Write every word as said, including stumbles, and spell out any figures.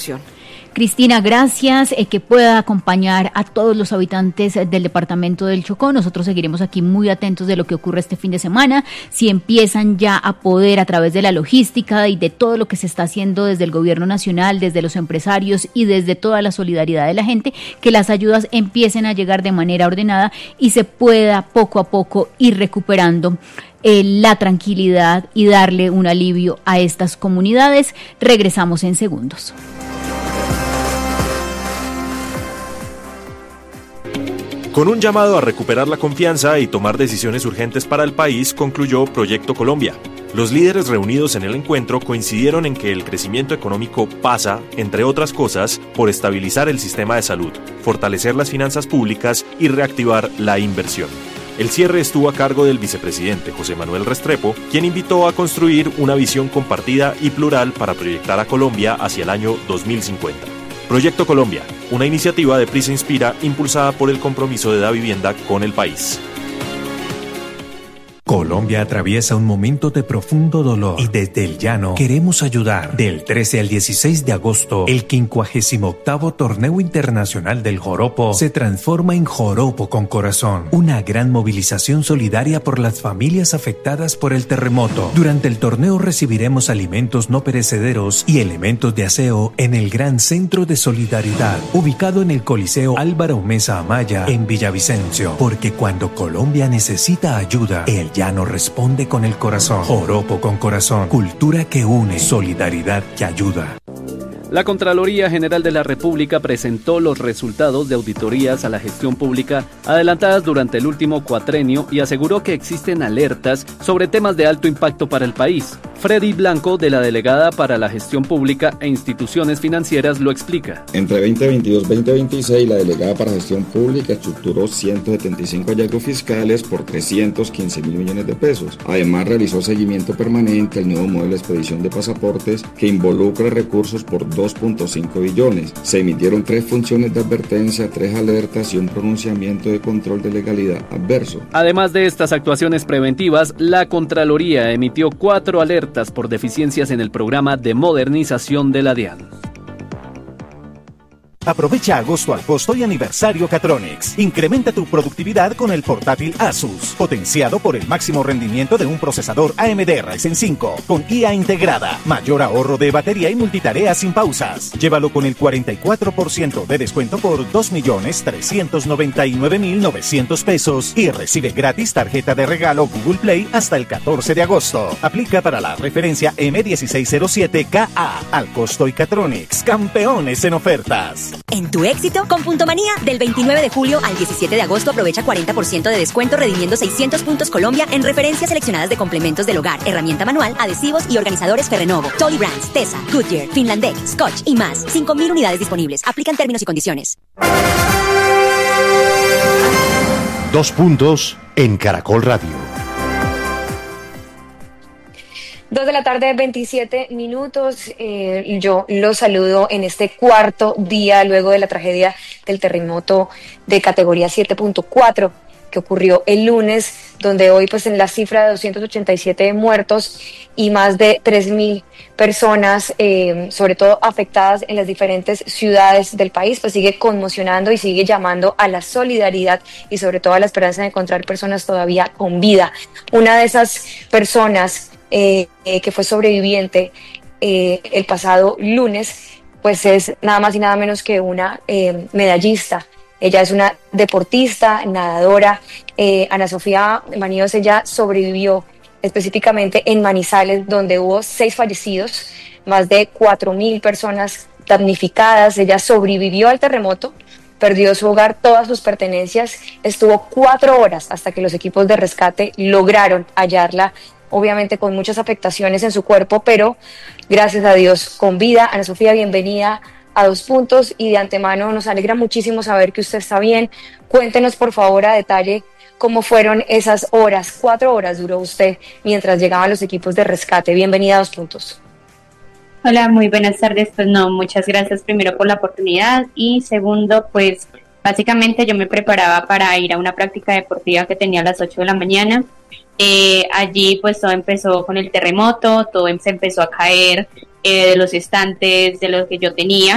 información. Cristina, gracias, eh, que pueda acompañar a todos los habitantes del departamento del Chocó. Nosotros seguiremos aquí muy atentos de lo que ocurre este fin de semana. Si empiezan ya a poder, a través de la logística y de todo lo que se está haciendo desde el gobierno nacional, desde los empresarios y desde toda la solidaridad de la gente, que las ayudas empiecen a llegar de manera ordenada y se pueda poco a poco ir recuperando eh, la tranquilidad y darle un alivio a estas comunidades. Regresamos en segundos. Con un llamado a recuperar la confianza y tomar decisiones urgentes para el país, concluyó Proyecto Colombia. Los líderes reunidos en el encuentro coincidieron en que el crecimiento económico pasa, entre otras cosas, por estabilizar el sistema de salud, fortalecer las finanzas públicas y reactivar la inversión. El cierre estuvo a cargo del vicepresidente José Manuel Restrepo, quien invitó a construir una visión compartida y plural para proyectar a Colombia hacia el año dos mil cincuenta. Proyecto Colombia, una iniciativa de Prisa Inspira impulsada por el compromiso de Da Vivienda con el país. Colombia atraviesa un momento de profundo dolor y desde el llano queremos ayudar. Del trece al dieciséis de agosto, el quincuagésimo octavo Torneo Internacional del Joropo se transforma en Joropo con Corazón, una gran movilización solidaria por las familias afectadas por el terremoto. Durante el torneo recibiremos alimentos no perecederos y elementos de aseo en el Gran Centro de Solidaridad, ubicado en el Coliseo Álvaro Mesa Amaya en Villavicencio, porque cuando Colombia necesita ayuda, el llano responde con el corazón. Joropo con Corazón, cultura que une, solidaridad que ayuda. La Contraloría General de la República presentó los resultados de auditorías a la gestión pública adelantadas durante el último cuatrenio y aseguró que existen alertas sobre temas de alto impacto para el país. Freddy Blanco, de la Delegada para la Gestión Pública e Instituciones Financieras, lo explica. Entre veinte veintidós y veinte veintiséis, la Delegada para Gestión Pública estructuró ciento setenta y cinco hallazgos fiscales por trescientos quince mil millones de pesos. Además, realizó seguimiento permanente al nuevo modelo de expedición de pasaportes que involucra recursos por dos punto cinco billones. Se emitieron tres funciones de advertencia, tres alertas y un pronunciamiento de control de legalidad adverso. Además de estas actuaciones preventivas, la Contraloría emitió cuatro alertas por deficiencias en el programa de modernización de la DIAN. Aprovecha agosto al costo y aniversario Catronics. Incrementa tu productividad con el portátil Asus, potenciado por el máximo rendimiento de un procesador A M D Ryzen cinco, con I A integrada, mayor ahorro de batería y multitarea sin pausas. Llévalo con el cuarenta y cuatro por ciento de descuento por dos millones trescientos noventa y nueve mil novecientos pesos y recibe gratis tarjeta de regalo Google Play hasta el catorce de agosto. Aplica para la referencia M dieciséis cero siete K A. Al costo y Catronics, campeones en ofertas. En tu éxito, con Punto Manía, del veintinueve de julio al diecisiete de agosto aprovecha cuarenta por ciento de descuento redimiendo seiscientos puntos Colombia en referencias seleccionadas de complementos del hogar, herramienta manual, adhesivos y organizadores Ferrenovo, Tolly Brands, Tesa, Goodyear, Finlandec, Scotch y más. cinco mil unidades disponibles. Aplican términos y condiciones. Dos puntos en Caracol Radio. Dos de la tarde, veintisiete minutos. Eh, yo los saludo en este cuarto día luego de la tragedia del terremoto de categoría siete punto cuatro que ocurrió el lunes, donde hoy pues en la cifra de doscientos ochenta y siete muertos y más de tres mil personas, eh, sobre todo afectadas en las diferentes ciudades del país, pues sigue conmocionando y sigue llamando a la solidaridad y sobre todo a la esperanza de encontrar personas todavía con vida. Una de esas personas Eh, eh, que fue sobreviviente eh, el pasado lunes, pues es nada más y nada menos que una eh, medallista. Ella es una deportista, nadadora. eh, Ana Sofía Maníos, ella sobrevivió específicamente en Manizales, donde hubo seis fallecidos, más de cuatro mil personas damnificadas. Ella sobrevivió al terremoto, perdió su hogar, todas sus pertenencias, estuvo cuatro horas hasta que los equipos de rescate lograron hallarla, obviamente con muchas afectaciones en su cuerpo, pero gracias a Dios con vida. Ana Sofía, bienvenida a Dos Puntos y de antemano nos alegra muchísimo saber que usted está bien. Cuéntenos por favor a detalle cómo fueron esas horas, cuatro horas duró usted mientras llegaban los equipos de rescate. Bienvenida a Dos Puntos. Hola, muy buenas tardes. Pues no, muchas gracias primero por la oportunidad y segundo, pues básicamente yo me preparaba para ir a una práctica deportiva que tenía a las ocho de la mañana. Eh, allí pues todo empezó con el terremoto, todo se empezó a caer eh, de los estantes de lo que yo tenía.